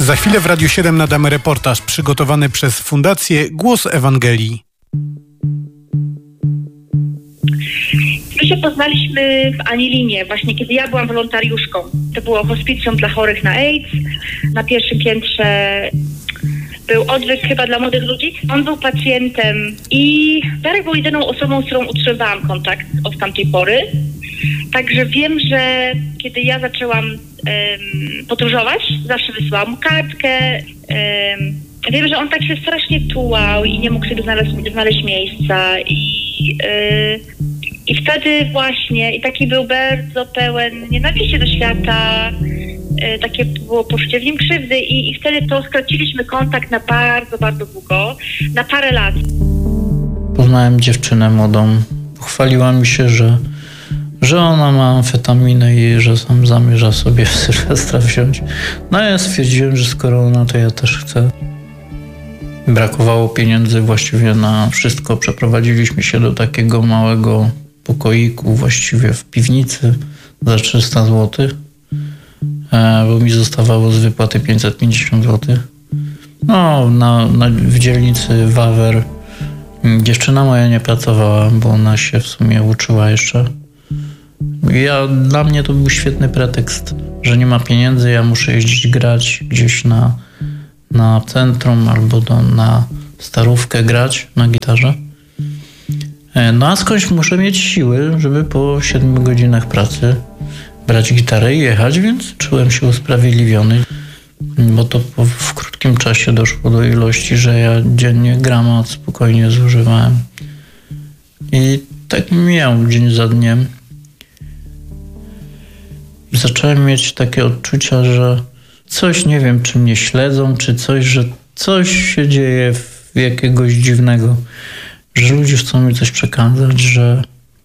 Za chwilę w Radiu 7 nadamy reportaż przygotowany przez Fundację Głos Ewangelii. My się poznaliśmy w Anilinie, właśnie kiedy ja byłam wolontariuszką. To było hospicjum dla chorych na AIDS. Na pierwszym piętrze był odwyk chyba dla młodych ludzi. On był pacjentem i Darek był jedyną osobą, z którą utrzymywałam kontakt od tamtej pory. Także wiem, że kiedy ja zaczęłam podróżować, zawsze wysyłałam mu kartkę. Wiem, że on tak się strasznie tułał i nie mógł sobie znaleźć miejsca i wtedy właśnie, i taki był bardzo pełen nienawiści do świata, takie było poczucie w nim krzywdy i wtedy to straciliśmy kontakt na bardzo, bardzo długo, na parę lat. Poznałem dziewczynę młodą, pochwaliła mi się, że ona ma amfetaminę i że sam zamierza sobie w Sylwestra wziąć. No ja stwierdziłem, że skoro ona, to ja też chcę. Brakowało pieniędzy właściwie na wszystko. Przeprowadziliśmy się do takiego małego pokoiku, właściwie w piwnicy za 300 zł, bo mi zostawało z wypłaty 550 zł. No, w dzielnicy Wawer dziewczyna moja nie pracowała, bo ona się w sumie uczyła jeszcze. Dla mnie to był świetny pretekst, że nie ma pieniędzy, ja muszę jeździć grać gdzieś na centrum albo na Starówkę grać na gitarze. No a skądś muszę mieć siły, żeby po 7 godzinach pracy brać gitarę i jechać, więc czułem się usprawiedliwiony, bo to w krótkim czasie doszło do ilości, że ja dziennie gramat spokojnie zużywałem. I tak mijał dzień za dniem. Zacząłem mieć takie odczucia, że coś, nie wiem, czy mnie śledzą, czy coś, że coś się dzieje jakiegoś dziwnego, że ludzie chcą mi coś przekazać, że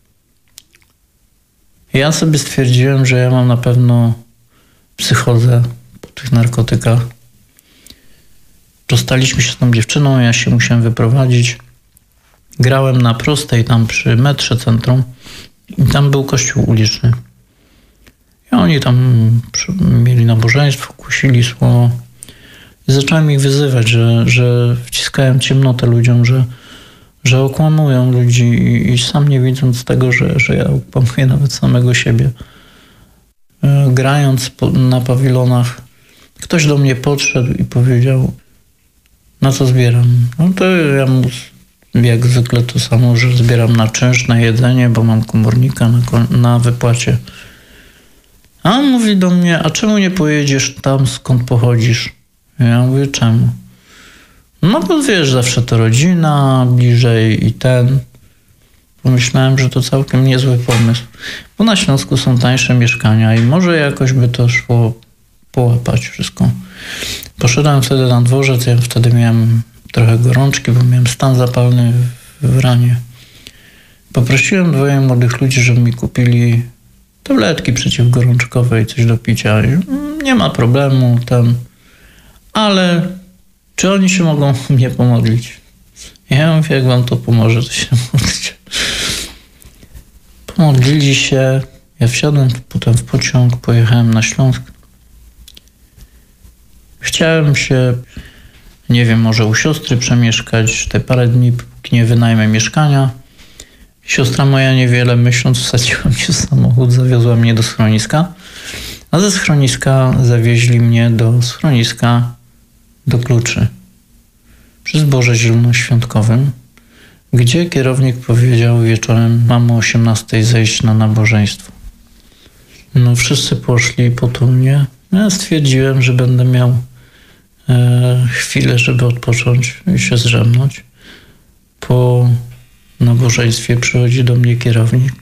ja sobie stwierdziłem, że ja mam na pewno psychozę po tych narkotykach. Rozstaliśmy się z tą dziewczyną, ja się musiałem wyprowadzić. Grałem na Prostej, tam przy metrze centrum i tam był kościół uliczny. I oni tam mieli nabożeństwo, głosili słowo. I zacząłem ich wyzywać, że wciskałem ciemnotę ludziom, że okłamują ludzi i sam nie widząc tego, że ja okłamuję nawet samego siebie. Grając na pawilonach, ktoś do mnie podszedł i powiedział, na co zbieram. No to ja mu jak zwykle to samo, że zbieram na czynsz, na jedzenie, bo mam komornika na wypłacie. A on mówi do mnie, a czemu nie pojedziesz tam, skąd pochodzisz? Ja mówię, czemu? No bo wiesz, zawsze to rodzina, bliżej i ten. Pomyślałem, że to całkiem niezły pomysł. Bo na Śląsku są tańsze mieszkania i może jakoś by to szło połapać wszystko. Poszedłem wtedy na dworzec, ja wtedy miałem trochę gorączki, bo miałem stan zapalny w ranie. Poprosiłem 2 młodych ludzi, żeby mi kupili tabletki przeciwgorączkowe i coś do picia. Nie ma problemu, ale czy oni się mogą mnie pomodlić? Ja mówię, jak wam to pomoże, to się modlić. Pomodlili się, ja wsiadłem potem w pociąg, pojechałem na Śląsk. Chciałem się, nie wiem, może u siostry przemieszkać te parę dni, póki nie wynajmę mieszkania. Siostra moja niewiele myśląc wsadziła mnie w samochód, zawiozła mnie do schroniska, a ze schroniska zawieźli mnie do schroniska do Kluczy przy zborze zielonoświątkowym, gdzie kierownik powiedział wieczorem, mam o 18:00 zejść na nabożeństwo. No wszyscy poszli potulnie. Ja stwierdziłem, że będę miał chwilę, żeby odpocząć i się zdrzemnąć. Po nabożeństwie przychodzi do mnie kierownik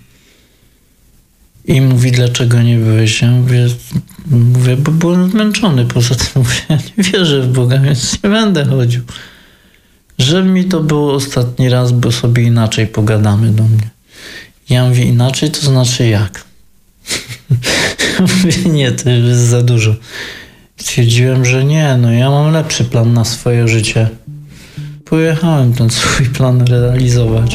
i mówi, dlaczego nie byłeś? Ja mówię, bo byłem zmęczony. Poza tym mówię, ja nie wierzę w Boga, więc nie będę chodził. Żeby mi to było ostatni raz, bo sobie inaczej pogadamy do mnie. Ja mówię, inaczej to znaczy jak? Mówię, nie, to jest za dużo. Stwierdziłem, że nie, no ja mam lepszy plan na swoje życie. Pojechałem ten swój plan realizować.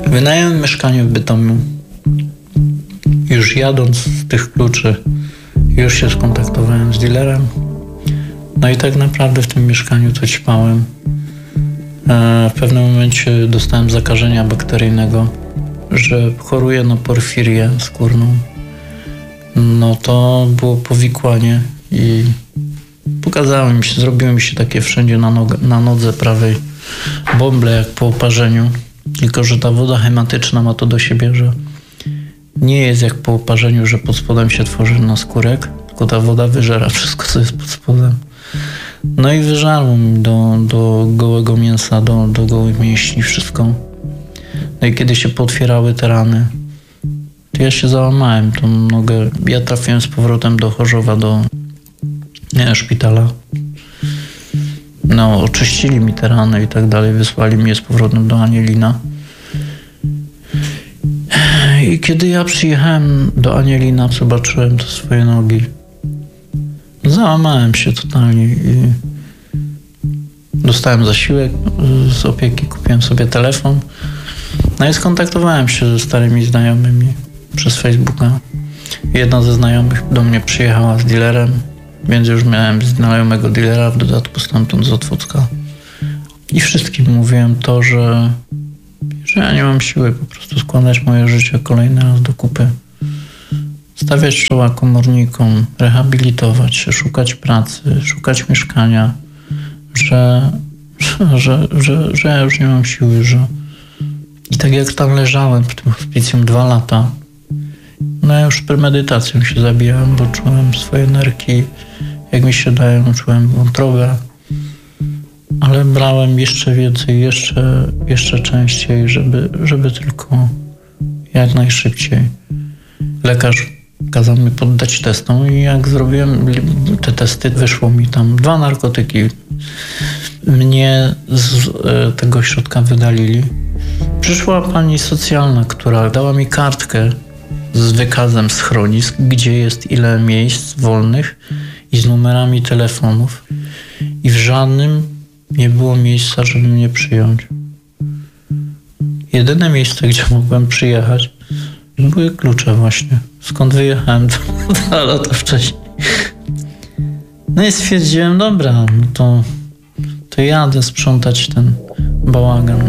Wynająłem mieszkanie w Bytomiu. Już jadąc z tych kluczy, już się skontaktowałem z dealerem. No i tak naprawdę w tym mieszkaniu to ćpałem. W pewnym momencie dostałem zakażenia bakteryjnego, że choruję na porfirię skórną. No to było powikłanie i zrobiły mi się takie wszędzie na nodze prawej bąble jak po oparzeniu. Tylko że ta woda hematyczna ma to do siebie, że nie jest jak po oparzeniu, że pod spodem się tworzy naskórek, tylko ta woda wyżera wszystko, co jest pod spodem. No i wyżarło mi do gołego mięsa, do gołych mięśni wszystko. No i kiedy się pootwierały te rany, to ja się załamałem tą nogę. Ja trafiłem z powrotem do Chorzowa, do szpitala. No, oczyścili mi te rany i tak dalej, wysłali mnie z powrotem do Anielina. I kiedy ja przyjechałem do Anielina, zobaczyłem te swoje nogi. Załamałem się totalnie i dostałem zasiłek z opieki, kupiłem sobie telefon. No i skontaktowałem się ze starymi znajomymi przez Facebooka. Jedna ze znajomych do mnie przyjechała z dealerem, więc już miałem znajomego dealera, w dodatku stamtąd z Otwocka. I wszystkim mówiłem to, że ja nie mam siły po prostu składać moje życie kolejny raz do kupy. Stawiać czoła komornikom, rehabilitować się, szukać pracy, szukać mieszkania, że ja już nie mam siły, że... I tak jak tam leżałem w tym hospicjum 2 lata, no ja już premedytacją się zabijałem, bo czułem swoje nerki, jak mi się dają, czułem wątrobę, ale brałem jeszcze więcej, jeszcze częściej, żeby tylko jak najszybciej. Lekarz kazał mi poddać testom i jak zrobiłem te testy, wyszło mi tam 2 narkotyki. Mnie z tego ośrodka wydalili. Przyszła pani socjalna, która dała mi kartkę z wykazem schronisk, gdzie jest ile miejsc wolnych i z numerami telefonów. I w żadnym nie było miejsca, żeby mnie przyjąć. Jedyne miejsce, gdzie mogłem przyjechać, były klucze właśnie. Skąd wyjechałem 2 lata wcześniej. No i stwierdziłem, dobra, no to jadę sprzątać ten bałagan.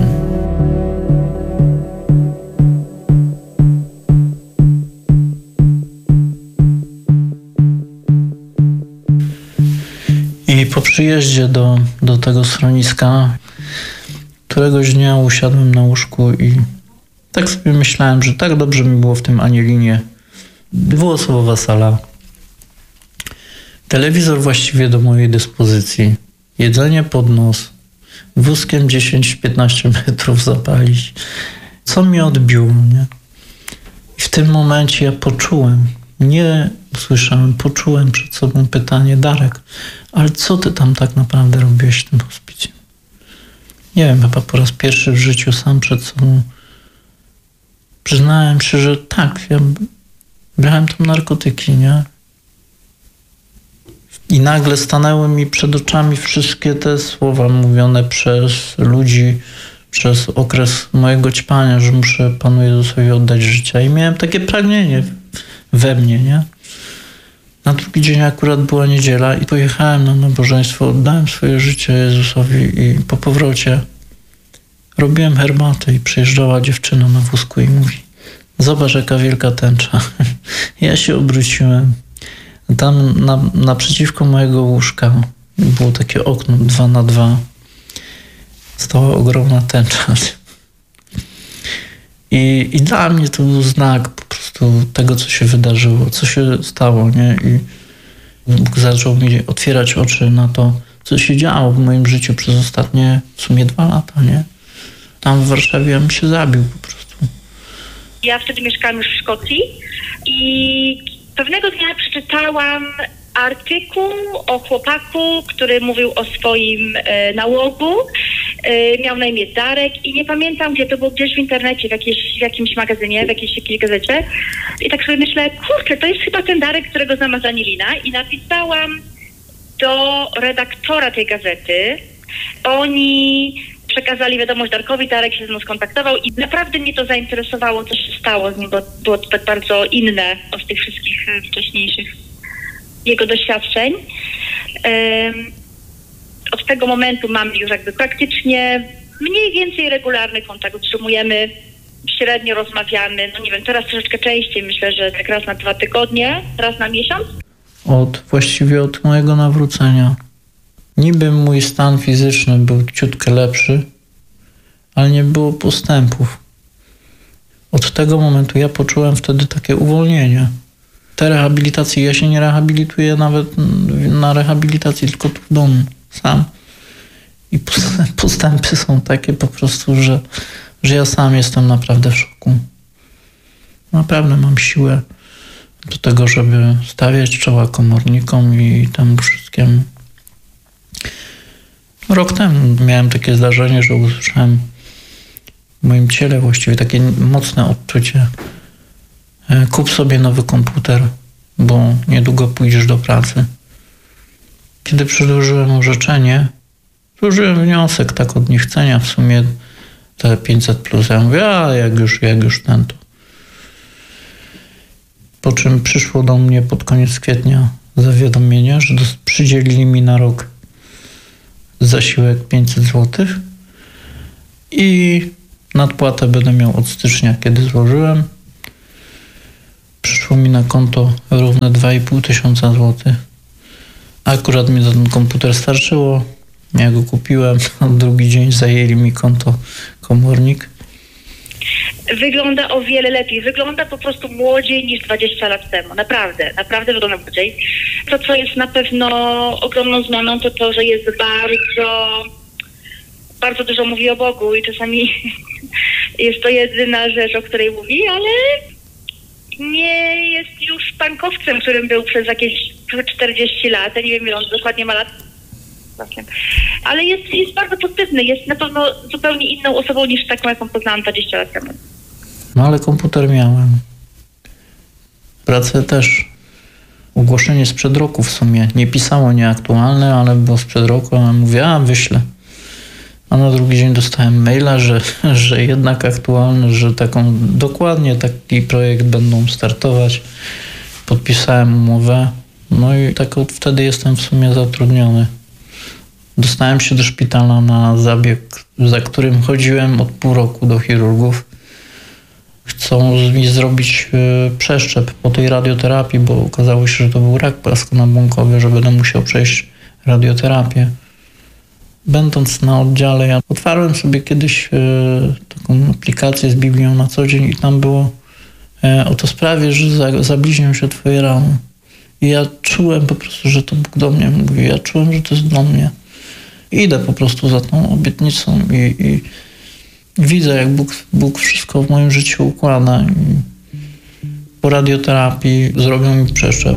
I po przyjeździe do tego schroniska któregoś dnia usiadłem na łóżku i tak sobie myślałem, że tak dobrze mi było w tym Anielinie. Dwuosobowa sala. Telewizor właściwie do mojej dyspozycji. Jedzenie pod nos. Wózkiem 10-15 metrów zapalić. Co mnie odbiło, nie? I w tym momencie ja poczułem, nie usłyszałem, poczułem przed sobą pytanie: Darek, ale co ty tam tak naprawdę robiłeś w tym hospicjum? Nie wiem, chyba po raz pierwszy w życiu sam przed sobą przyznałem się, że tak, ja brałem tam narkotyki, nie? I nagle stanęły mi przed oczami wszystkie te słowa mówione przez ludzi, przez okres mojego ćpania, że muszę Panu Jezusowi oddać życie. I miałem takie pragnienie we mnie, nie? Na drugi dzień akurat była niedziela i pojechałem na nabożeństwo, oddałem swoje życie Jezusowi i po powrocie robiłem herbatę i przyjeżdżała dziewczyna na wózku i mówi: zobacz, jaka wielka tęcza. Ja się obróciłem. Tam naprzeciwko mojego łóżka było takie okno 2x2. Stała ogromna tęcza. I dla mnie to był znak po prostu tego, co się wydarzyło, co się stało, nie? I Bóg zaczął mi otwierać oczy na to, co się działo w moim życiu przez ostatnie w sumie 2 lata, nie? Tam w Warszawie ja bym się zabił po prostu. Ja wtedy mieszkałam już w Szkocji i pewnego dnia przeczytałam artykuł o chłopaku, który mówił o swoim nałogu. Miał na imię Darek i nie pamiętam, gdzie to było, gdzieś w internecie, w jakimś magazynie, w jakiejś gazecie. I tak sobie myślę, kurczę, to jest chyba ten Darek, którego znam z Anielina. I napisałam do redaktora tej gazety. Oni przekazali wiadomość Darkowi, Darek się ze mną skontaktował i naprawdę mnie to zainteresowało, co się stało z nim, bo było to tak bardzo inne od tych wszystkich wcześniejszych jego doświadczeń. Od tego momentu mamy już jakby praktycznie mniej więcej regularny kontakt utrzymujemy, średnio rozmawiamy, no nie wiem, teraz troszeczkę częściej, myślę, że tak raz na 2 tygodnie, raz na miesiąc. Właściwie od mojego nawrócenia. Niby mój stan fizyczny był ciutkę lepszy, ale nie było postępów. Od tego momentu ja poczułem wtedy takie uwolnienie. Te rehabilitacje, ja się nie rehabilituję nawet na rehabilitacji, tylko tu w domu, sam. I postępy są takie po prostu, że ja sam jestem naprawdę w szoku. Naprawdę mam siłę do tego, żeby stawiać czoła komornikom i temu wszystkiemu. Rok temu miałem takie zdarzenie, że usłyszałem w moim ciele właściwie takie mocne odczucie. Kup sobie nowy komputer, bo niedługo pójdziesz do pracy. Kiedy przedłożyłem orzeczenie, złożyłem wniosek tak od niechcenia, w sumie te 500+. Ja mówię, a jak już ten to. Po czym przyszło do mnie pod koniec kwietnia zawiadomienie, że przydzielili mi na rok zasiłek 500 zł i nadpłatę będę miał od stycznia, kiedy złożyłem. Przyszło mi na konto równe 2500 zł. Akurat mi ten komputer starczyło. Ja go kupiłem, a drugi dzień zajęli mi konto komornik. Wygląda o wiele lepiej. Wygląda po prostu młodziej niż 20 lat temu. Naprawdę wygląda młodziej. To, co jest na pewno ogromną zmianą, to to, że jest bardzo dużo mówi o Bogu i czasami jest to jedyna rzecz, o której mówi, ale nie jest już pankowcem, którym był przez jakieś 40 lat. Ja nie wiem, ile on dokładnie ma lat. Ale jest bardzo pozytywny. Jest na pewno zupełnie inną osobą niż taką, jaką poznałam 20 lat temu. No ale komputer miałem. Pracę też. Ogłoszenie sprzed roku w sumie. Nie pisało nieaktualne, ale było sprzed roku. A mówię, wyślę. A na drugi dzień dostałem maila, że jednak aktualne, że dokładnie taki projekt będą startować. Podpisałem umowę. No i tak od wtedy jestem w sumie zatrudniony. Dostałem się do szpitala na zabieg, za którym chodziłem od pół roku do chirurgów. Chcą mi zrobić przeszczep po tej radioterapii, bo okazało się, że to był rak płasko-nabłonkowy, że będę musiał przejść radioterapię. Będąc na oddziale, ja otwarłem sobie kiedyś taką aplikację z Biblią na co dzień i tam było o to sprawie, że zabliźnią się twoje rany. I ja czułem po prostu, że to Bóg do mnie mówi. Ja czułem, że to jest dla mnie. Idę po prostu za tą obietnicą i widzę, jak Bóg wszystko w moim życiu układa. I po radioterapii zrobią mi przeszczep.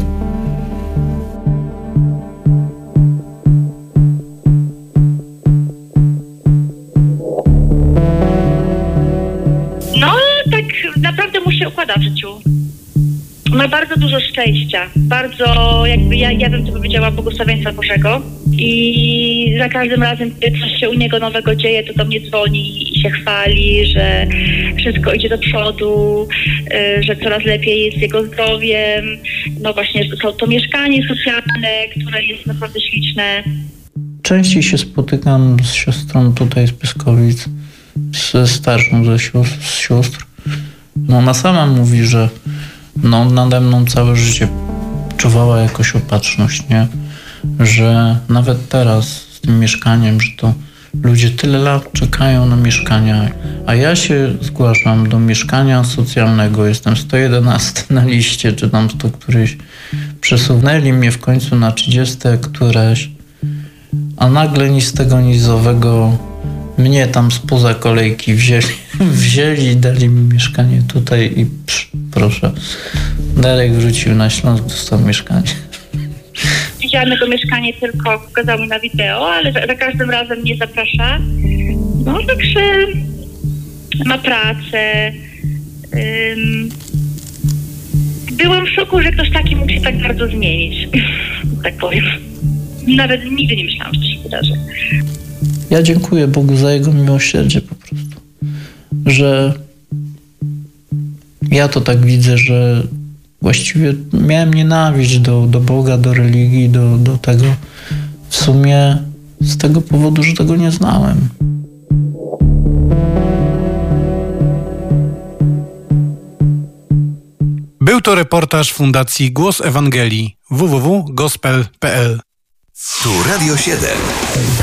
No, tak naprawdę mu się układa w życiu. Ma bardzo dużo szczęścia, bardzo jakby ja bym to powiedziała błogosławieństwa Bożego i za każdym razem, kiedy coś się u niego nowego dzieje, to do mnie dzwoni i się chwali, że wszystko idzie do przodu, że coraz lepiej jest z jego zdrowiem. No właśnie, to mieszkanie socjalne, które jest naprawdę śliczne. Częściej się spotykam z siostrą tutaj z Pyskowic, ze starszą z sióstr. No ona sama mówi, że nade mną całe życie czuwała jakoś opatrzność, nie? Że nawet teraz z tym mieszkaniem, że to ludzie tyle lat czekają na mieszkania, a ja się zgłaszam do mieszkania socjalnego, jestem 111 na liście, czy tam 100 któryś. Przesunęli mnie w końcu na 30 któreś, a nagle nic z tego nizowego mnie tam spoza kolejki wzięli i dali mi mieszkanie tutaj i proszę. Darek wrócił na Śląsk, dostał mieszkanie. Widziałam jego mieszkanie, tylko pokazał mi na wideo, ale za każdym razem mnie zaprasza. No także ma pracę. Byłam w szoku, że ktoś taki mógł się tak bardzo zmienić. Tak powiem. Nawet nigdy nie myślałam, że to się wydarzy. Ja dziękuję Bogu za Jego miłosierdzie po prostu, że ja to tak widzę, że właściwie miałem nienawiść do Boga, do religii, do tego w sumie z tego powodu, że tego nie znałem. Był to reportaż Fundacji Głos Ewangelii www.gospel.pl. Tu Radio 7.